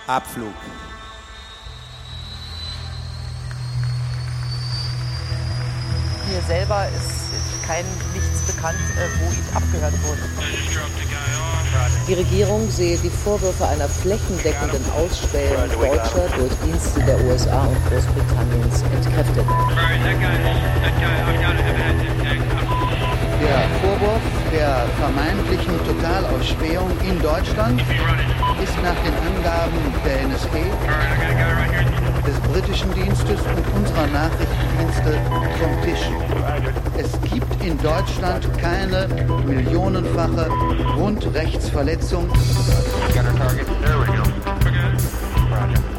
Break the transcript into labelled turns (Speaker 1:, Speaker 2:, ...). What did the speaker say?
Speaker 1: Abflug.
Speaker 2: Mir selber ist nichts bekannt, wo ich abgehört wurde.
Speaker 3: Die Regierung sehe die Vorwürfe einer flächendeckenden Ausspähung Deutscher durch Dienste der USA und Großbritanniens entkräftet.
Speaker 4: Der Vorwurf der vermeintlichen Totalausspähung in Deutschland ist nach den Angaben der NSA, des britischen Dienstes und unserer Nachrichtendienste vom Tisch. Es gibt in Deutschland keine millionenfache Grundrechtsverletzung.